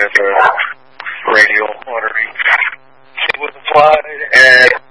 as a radial artery. It was applied at